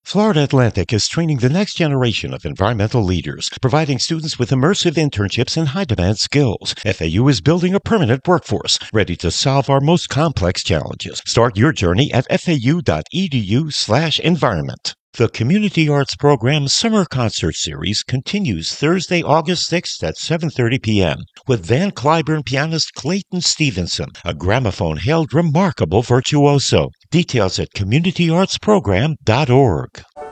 Florida Atlantic is training the next generation of environmental leaders, providing students with immersive internships and high-demand skills. FAU is building a permanent workforce ready to solve our most complex challenges. Start your journey at fau.edu/environment. The Community Arts Program's Summer Concert Series continues Thursday, August 6th at 7:30 p.m. with Van Cliburn pianist Clayton Stevenson, a gramophone-hailed remarkable virtuoso. Details at communityartsprogram.org.